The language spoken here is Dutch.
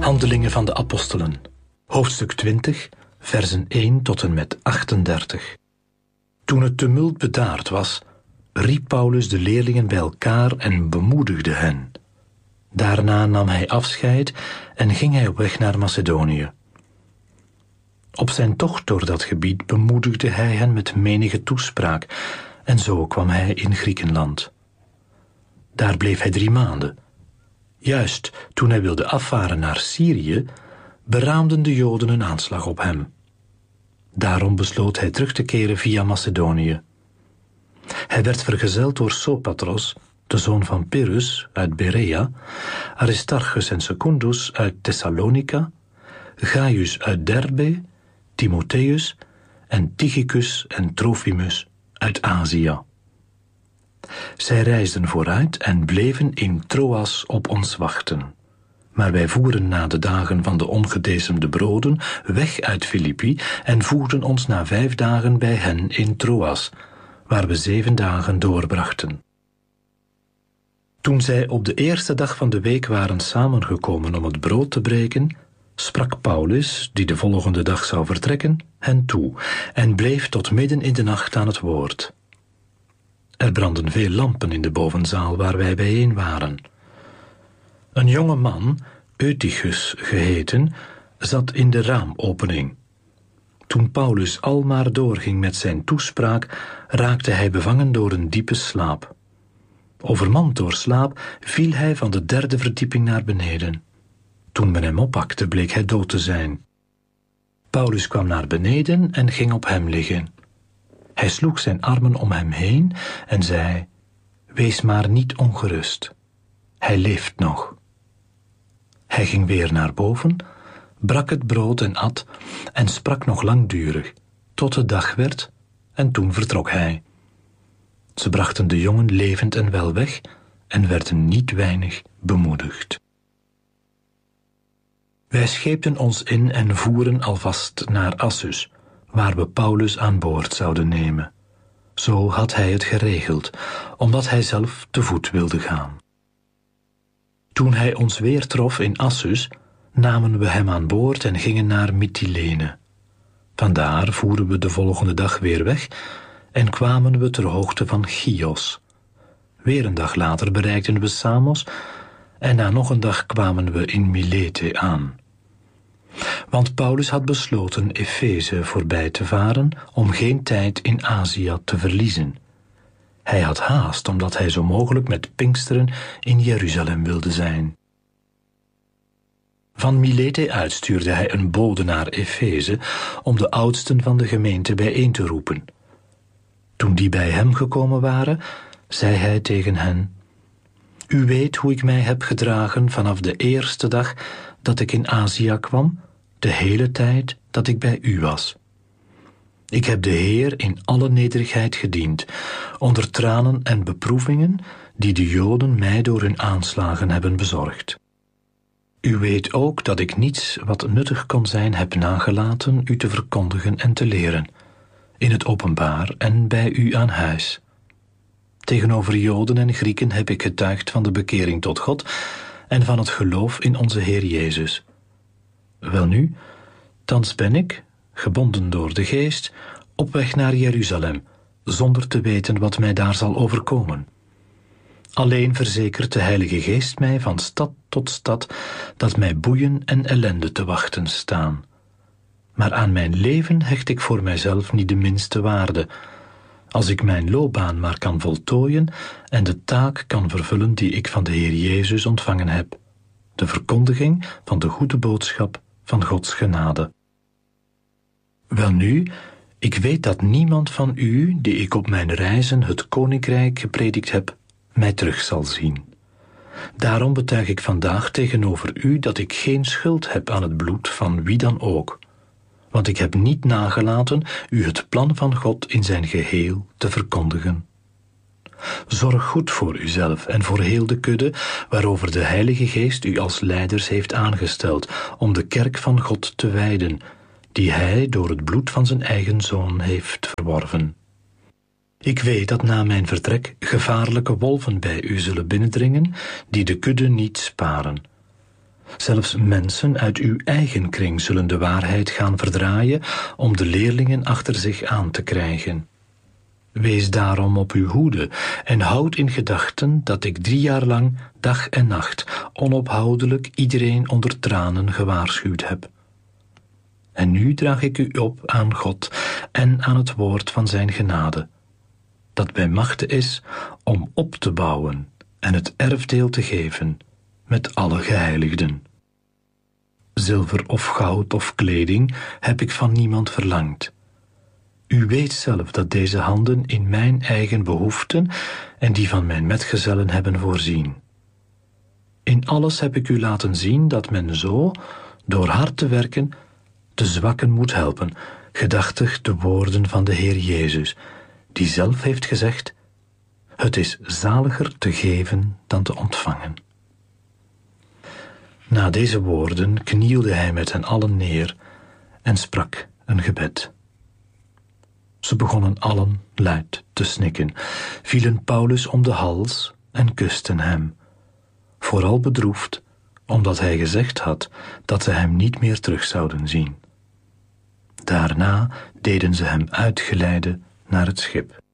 Handelingen van de Apostelen, hoofdstuk 20, versen 1 tot en met 38. Toen het tumult bedaard was, riep Paulus de leerlingen bij elkaar en bemoedigde hen. Daarna nam hij afscheid en ging hij op weg naar Macedonië. Op zijn tocht door dat gebied bemoedigde hij hen met menige toespraak, en zo kwam hij in Griekenland. Daar bleef hij 3 maanden. Juist toen hij wilde afvaren naar Syrië, beraamden de Joden een aanslag op hem. Daarom besloot hij terug te keren via Macedonië. Hij werd vergezeld door Sopatros, de zoon van Pyrrhus uit Berea, Aristarchus en Secundus uit Thessalonica, Gaius uit Derbe, Timotheus en Tychicus en Trofimus uit Azië. Zij reisden vooruit en bleven in Troas op ons wachten. Maar wij voeren na de dagen van de ongedecemde broden weg uit Filippi en voerden ons na 5 dagen bij hen in Troas, waar we 7 dagen doorbrachten. Toen zij op de eerste dag van de week waren samengekomen om het brood te breken, sprak Paulus, die de volgende dag zou vertrekken, hen toe en bleef tot midden in de nacht aan het woord. Er brandden veel lampen in de bovenzaal waar wij bijeen waren. Een jonge man, Eutychus geheten, zat in de raamopening. Toen Paulus almaar doorging met zijn toespraak, raakte hij bevangen door een diepe slaap. Overmand door slaap viel hij van de 3e verdieping naar beneden. Toen men hem oppakte, bleek hij dood te zijn. Paulus kwam naar beneden en ging op hem liggen. Hij sloeg zijn armen om hem heen en zei: "Wees maar niet ongerust. Hij leeft nog." Hij ging weer naar boven, brak het brood en at en sprak nog langdurig, tot het dag werd, en toen vertrok hij. Ze brachten de jongen levend en wel weg en werden niet weinig bemoedigd. Wij scheepten ons in en voeren alvast naar Assus, waar we Paulus aan boord zouden nemen. Zo had hij het geregeld, omdat hij zelf te voet wilde gaan. Toen hij ons weer trof in Assus, namen we hem aan boord en gingen naar Mytilene. Vandaar voeren we de volgende dag weer weg en kwamen we ter hoogte van Chios. Weer een dag later bereikten we Samos en na nog een dag kwamen we in Milete aan. Want Paulus had besloten Efeze voorbij te varen om geen tijd in Azië te verliezen. Hij had haast omdat hij zo mogelijk met Pinksteren in Jeruzalem wilde zijn. Van Milete uit stuurde hij een bode naar Efeze om de oudsten van de gemeente bijeen te roepen. Toen die bij hem gekomen waren, zei hij tegen hen: "U weet hoe ik mij heb gedragen vanaf de eerste dag dat ik in Azië kwam, de hele tijd dat ik bij u was. Ik heb de Heer in alle nederigheid gediend, onder tranen en beproevingen die de Joden mij door hun aanslagen hebben bezorgd. U weet ook dat ik niets wat nuttig kon zijn heb nagelaten u te verkondigen en te leren, in het openbaar en bij u aan huis. Tegenover Joden en Grieken heb ik getuigd van de bekering tot God en van het geloof in onze Heer Jezus. Welnu, thans ben ik, gebonden door de Geest, op weg naar Jeruzalem, zonder te weten wat mij daar zal overkomen. Alleen verzekert de Heilige Geest mij van stad tot stad dat mij boeien en ellende te wachten staan. Maar aan mijn leven hecht ik voor mijzelf niet de minste waarde, als ik mijn loopbaan maar kan voltooien en de taak kan vervullen die ik van de Heer Jezus ontvangen heb, de verkondiging van de goede boodschap van Gods genade. Welnu, ik weet dat niemand van u, die ik op mijn reizen het koninkrijk gepredikt heb, mij terug zal zien. Daarom betuig ik vandaag tegenover u dat ik geen schuld heb aan het bloed van wie dan ook, want ik heb niet nagelaten u het plan van God in zijn geheel te verkondigen. Zorg goed voor uzelf en voor heel de kudde waarover de Heilige Geest u als leiders heeft aangesteld om de kerk van God te wijden, die hij door het bloed van zijn eigen Zoon heeft verworven. Ik weet dat na mijn vertrek gevaarlijke wolven bij u zullen binnendringen, die de kudde niet sparen. Zelfs mensen uit uw eigen kring zullen de waarheid gaan verdraaien om de leerlingen achter zich aan te krijgen. Wees daarom op uw hoede en houd in gedachten dat ik 3 jaar lang, dag en nacht, onophoudelijk iedereen onder tranen gewaarschuwd heb. En nu draag ik u op aan God en aan het woord van zijn genade, dat bij machte is om op te bouwen en het erfdeel te geven met alle geheiligden. Zilver of goud of kleding heb ik van niemand verlangd. U weet zelf dat deze handen in mijn eigen behoeften en die van mijn metgezellen hebben voorzien. In alles heb ik u laten zien dat men zo, door hard te werken, de zwakken moet helpen, gedachtig de woorden van de Heer Jezus, die zelf heeft gezegd: het is zaliger te geven dan te ontvangen. Na deze woorden knielde hij met hen allen neer en sprak een gebed. Ze begonnen allen luid te snikken, vielen Paulus om de hals en kusten hem, vooral bedroefd, omdat hij gezegd had dat ze hem niet meer terug zouden zien. Daarna deden ze hem uitgeleide naar het schip.